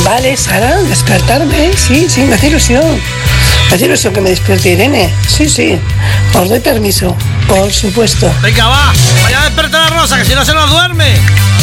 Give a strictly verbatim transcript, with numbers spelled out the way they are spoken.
Vale, Sara, despertarme, sí, sí, me hace ilusión. Me hace ilusión que me despierte Irene. Sí, sí, os doy permiso, por supuesto. Venga, va, vaya a despertar a Rosa, que si no se nos duerme.